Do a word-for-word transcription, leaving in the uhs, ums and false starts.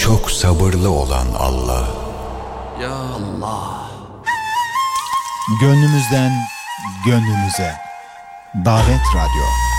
çok sabırlı olan Allah. Ya Allah. Gönlümüzden gönlümüze. Davet Radyo.